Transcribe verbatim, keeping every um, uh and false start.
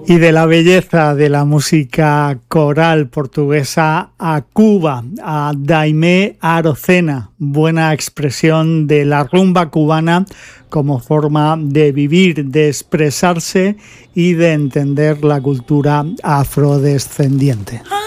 Y de la belleza de la música coral portuguesa a Cuba, a Daimé Arocena, buena expresión de la rumba cubana como forma de vivir, de expresarse y de entender la cultura afrodescendiente.